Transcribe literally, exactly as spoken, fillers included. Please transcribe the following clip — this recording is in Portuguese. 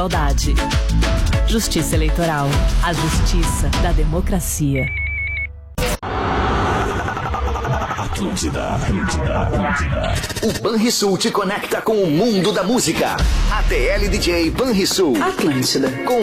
Igualdade. Justiça Eleitoral. A justiça da democracia. Atlântida, Atlântida, Atlântida. O Banrisul te conecta com o mundo da música. A T L D J Banrisul. Atlântida. Com